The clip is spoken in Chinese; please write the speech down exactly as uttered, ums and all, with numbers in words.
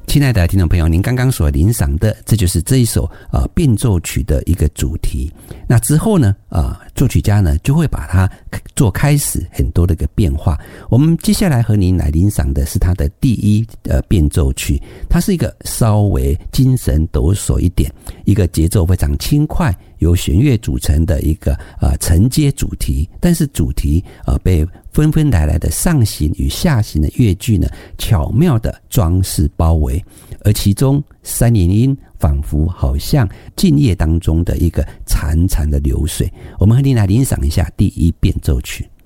亲爱的听众朋友，您刚刚所聆赏的，这就是这一首呃变奏曲的一个主题。那之后呢，呃，作曲家呢就会把它做开始很多的一个变化。我们接下来和您来聆赏的是他的第一呃变奏曲，它是一个稍微精神抖擞一点，一个节奏非常轻快，由弦乐组成的一个呃承接主题，但是主题呃被纷纷来来的上行与下行的乐句呢，巧妙的装饰包围，而其中三连音仿佛好像静夜当中的一个潺潺的流水。我们和您来欣赏一下第一变奏曲。